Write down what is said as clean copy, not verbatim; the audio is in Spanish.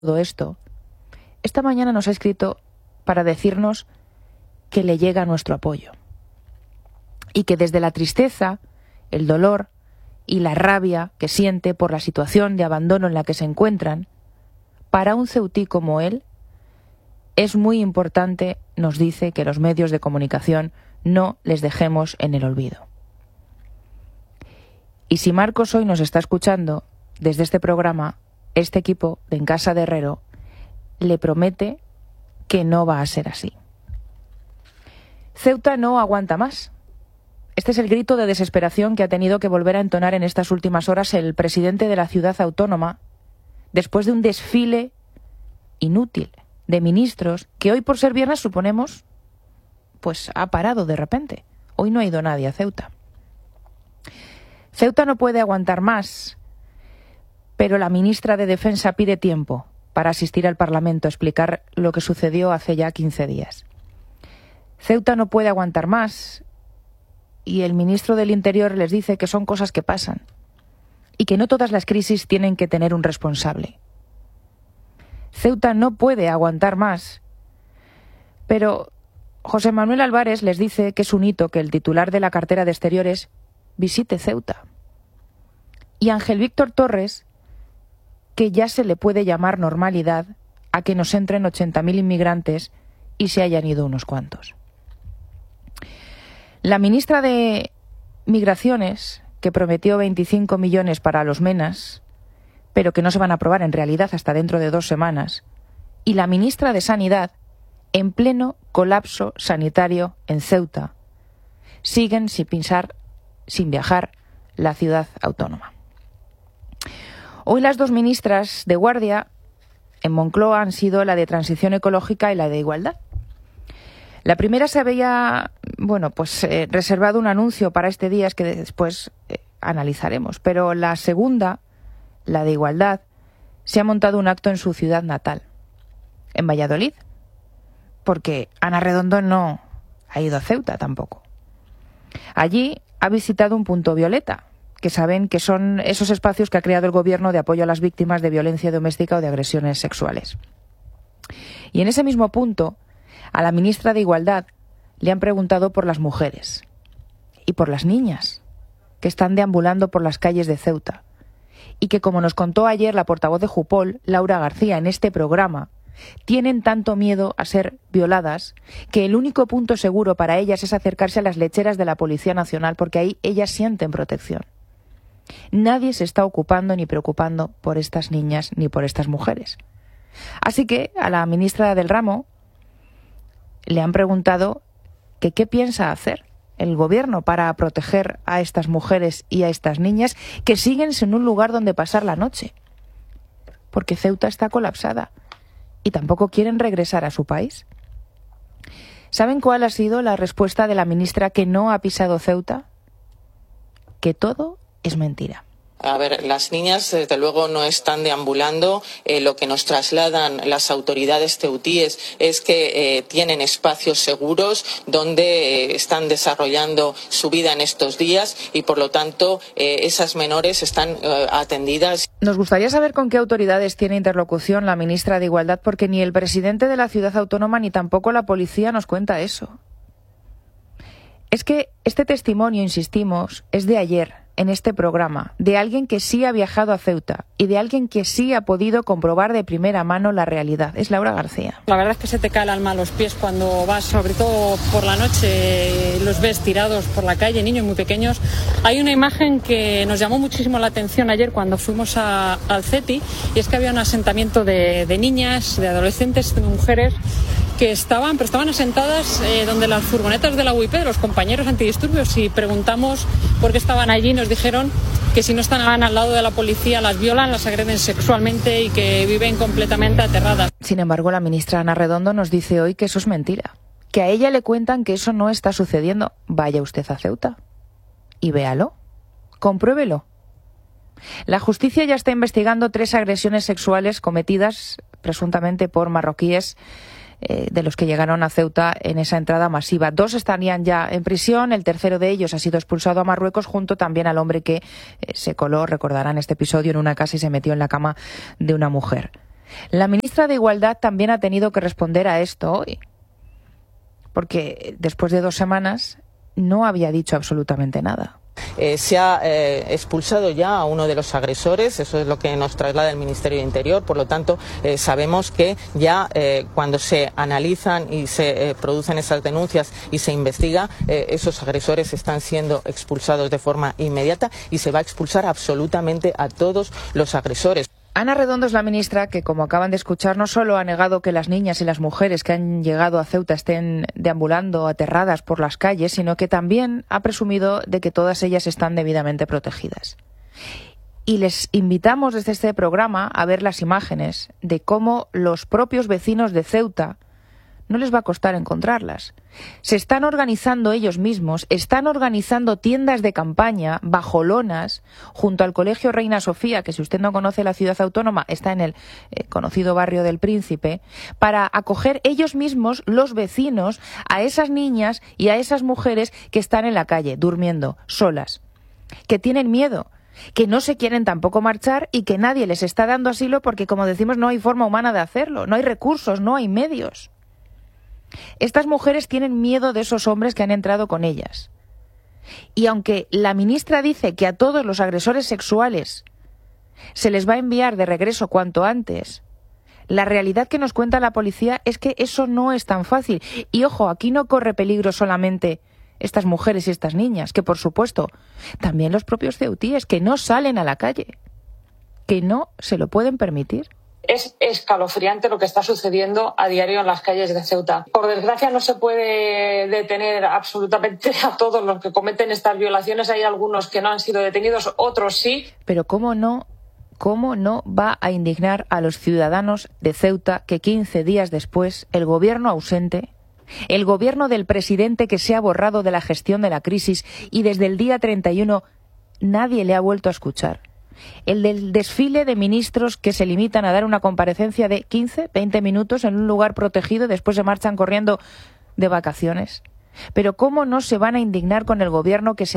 todo esto, esta mañana nos ha escrito para decirnos que le llega nuestro apoyo y que desde la tristeza, el dolor y la rabia que siente por la situación de abandono en la que se encuentran, para un ceutí como él, es muy importante, nos dice, que los medios de comunicación no les dejemos en el olvido. Y si Marcos hoy nos está escuchando desde este programa, este equipo de En Casa de Herrero le promete que no va a ser así. Ceuta no aguanta más. Este es el grito de desesperación que ha tenido que volver a entonar en estas últimas horas el presidente de la ciudad autónoma, después de un desfile inútil de ministros que hoy, por ser viernes, suponemos, pues ha parado de repente. Hoy no ha ido nadie a Ceuta. Ceuta no puede aguantar más, pero la ministra de Defensa pide tiempo para asistir al Parlamento a explicar lo que sucedió hace ya 15 días. Ceuta no puede aguantar más y el ministro del Interior les dice que son cosas que pasan y que no todas las crisis tienen que tener un responsable. Ceuta no puede aguantar más, pero José Manuel Álvarez les dice que es un hito que el titular de la cartera de Exteriores visite Ceuta. Y Ángel Víctor Torres, que ya se le puede llamar normalidad a que nos entren 80.000 inmigrantes y se hayan ido unos cuantos. La ministra de Migraciones, que prometió 25 millones para los MENAS, pero que no se van a aprobar en realidad hasta dentro de 2 semanas, y la ministra de Sanidad, en pleno colapso sanitario en Ceuta, siguen sin pisar, sin viajar, la ciudad autónoma. Hoy las 2 ministras de guardia en Moncloa han sido la de Transición Ecológica y la de Igualdad. La primera se había, reservado un anuncio para este día, es que después analizaremos, pero la segunda, la de Igualdad, se ha montado un acto en su ciudad natal, en Valladolid, porque Ana Redondo no ha ido a Ceuta tampoco. Allí ha visitado un punto violeta, que saben que son esos espacios que ha creado el gobierno de apoyo a las víctimas de violencia doméstica o de agresiones sexuales. Y en ese mismo punto, a la ministra de Igualdad le han preguntado por las mujeres y por las niñas que están deambulando por las calles de Ceuta y que, como nos contó ayer la portavoz de Jupol, Laura García, en este programa, tienen tanto miedo a ser violadas que el único punto seguro para ellas es acercarse a las lecheras de la Policía Nacional, porque ahí ellas sienten protección. Nadie se está ocupando ni preocupando por estas niñas ni por estas mujeres. Así que a la ministra del ramo le han preguntado que qué piensa hacer el gobierno para proteger a estas mujeres y a estas niñas que siguen sin un lugar donde pasar la noche, porque Ceuta está colapsada y tampoco quieren regresar a su país. ¿Saben cuál ha sido la respuesta de la ministra que no ha pisado Ceuta? Que todo es mentira. A ver, las niñas desde luego no están deambulando. Lo que nos trasladan las autoridades ceutíes es que tienen espacios seguros donde están desarrollando su vida en estos días y por lo tanto esas menores están atendidas. Nos gustaría saber con qué autoridades tiene interlocución la ministra de Igualdad, porque ni el presidente de la ciudad autónoma ni tampoco la policía nos cuenta eso. Es que este testimonio, insistimos, es de ayer, en este programa, de alguien que sí ha viajado a Ceuta y de alguien que sí ha podido comprobar de primera mano la realidad. Es Laura García. La verdad es que se te cae el alma a los pies cuando vas, sobre todo por la noche, los ves tirados por la calle, niños muy pequeños. Hay una imagen que nos llamó muchísimo la atención ayer cuando fuimos al CETI, y es que había un asentamiento de niñas, de adolescentes, de mujeres que estaban asentadas donde las furgonetas de la UIP, de los compañeros antidisturbios, y preguntamos por qué estaban allí. Nos dijeron que si no están al lado de la policía las violan, las agreden sexualmente y que viven completamente aterradas. Sin embargo, la ministra Ana Redondo nos dice hoy que eso es mentira, que a ella le cuentan que eso no está sucediendo. Vaya usted a Ceuta y véalo, compruébelo. La justicia ya está investigando 3 agresiones sexuales cometidas presuntamente por marroquíes de los que llegaron a Ceuta en esa entrada masiva. 2 estarían ya en prisión, el tercero de ellos ha sido expulsado a Marruecos, junto también al hombre que se coló, recordarán este episodio, en una casa y se metió en la cama de una mujer. La ministra de Igualdad también ha tenido que responder a esto hoy, porque después de 2 semanas no había dicho absolutamente nada. Se ha expulsado ya a uno de los agresores, eso es lo que nos traslada el Ministerio de Interior, por lo tanto sabemos que ya cuando se analizan y se producen esas denuncias y se investiga, esos agresores están siendo expulsados de forma inmediata y se va a expulsar absolutamente a todos los agresores. Ana Redondo es la ministra que, como acaban de escuchar, no solo ha negado que las niñas y las mujeres que han llegado a Ceuta estén deambulando aterradas por las calles, sino que también ha presumido de que todas ellas están debidamente protegidas. Y les invitamos desde este programa a ver las imágenes de cómo los propios vecinos de Ceuta no les va a costar encontrarlas. Se están organizando ellos mismos, están organizando tiendas de campaña bajo lonas junto al Colegio Reina Sofía, que si usted no conoce la ciudad autónoma, está en el conocido barrio del Príncipe, para acoger ellos mismos, los vecinos, a esas niñas y a esas mujeres que están en la calle, durmiendo, solas, que tienen miedo, que no se quieren tampoco marchar y que nadie les está dando asilo porque, como decimos, no hay forma humana de hacerlo, no hay recursos, no hay medios. Estas mujeres tienen miedo de esos hombres que han entrado con ellas. Y aunque la ministra dice que a todos los agresores sexuales se les va a enviar de regreso cuanto antes, la realidad que nos cuenta la policía es que eso no es tan fácil. Y ojo, aquí no corre peligro solamente estas mujeres y estas niñas, que por supuesto, también los propios ceutíes que no salen a la calle, que no se lo pueden permitir. Es escalofriante lo que está sucediendo a diario en las calles de Ceuta. Por desgracia no se puede detener absolutamente a todos los que cometen estas violaciones. Hay algunos que no han sido detenidos, otros sí. Pero ¿cómo no va a indignar a los ciudadanos de Ceuta que 15 días después el gobierno ausente, el gobierno del presidente que se ha borrado de la gestión de la crisis y desde el día 31 nadie le ha vuelto a escuchar? El del desfile de ministros que se limitan a dar una comparecencia de 15, 20 minutos en un lugar protegido y después se marchan corriendo de vacaciones. Pero ¿cómo no se van a indignar con el gobierno que se